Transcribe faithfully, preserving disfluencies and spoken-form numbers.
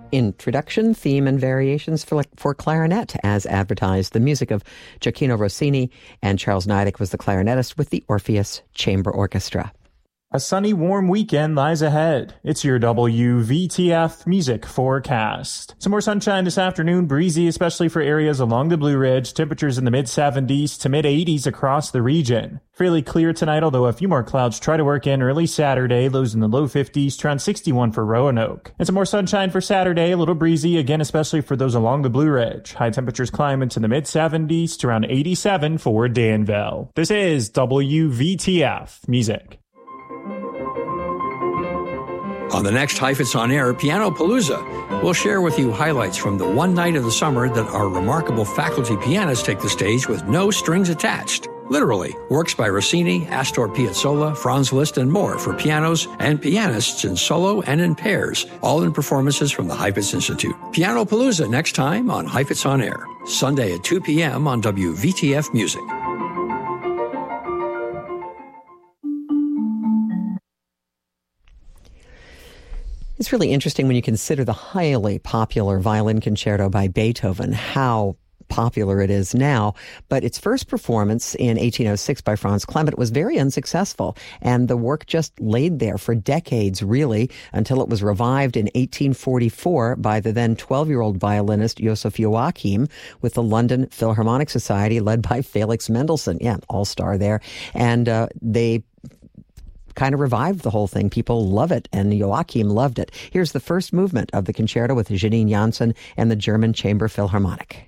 introduction, theme, and variations for, for clarinet, as advertised. The music of Gioacchino Rossini, and Charles Niedek was the clarinetist with the Orpheus Chamber Orchestra. A sunny, warm weekend lies ahead. It's your W V T F music forecast. Some more sunshine this afternoon, breezy, especially for areas along the Blue Ridge. Temperatures in the mid seventies to mid eighties across the region. Fairly clear tonight, although a few more clouds try to work in early Saturday. Lows in the low fifties to around sixty-one for Roanoke. And some more sunshine for Saturday, a little breezy, again, especially for those along the Blue Ridge. High temperatures climb into the mid seventies to around eighty-seven for Danville. This is W V T F music. On the next Heifetz On Air, Piano Palooza, we'll share with you highlights from the one night of the summer that our remarkable faculty pianists take the stage with no strings attached. Literally, works by Rossini, Astor Piazzolla, Franz Liszt, and more for pianos and pianists in solo and in pairs, all in performances from the Heifetz Institute. Piano Palooza next time on Heifetz On Air, Sunday at two p.m. on W V T F Music. It's really interesting when you consider the highly popular Violin Concerto by Beethoven, how popular it is now. But its first performance in eighteen oh six by Franz Clement was very unsuccessful, and the work just laid there for decades, really, until it was revived in eighteen forty-four by the then twelve-year-old violinist Joseph Joachim with the London Philharmonic Society, led by Felix Mendelssohn. Yeah, all-star there. And uh, they kind of revived the whole thing. People love it, and Joachim loved it. Here's the first movement of the concerto with Janine Janssen and the German Chamber Philharmonic.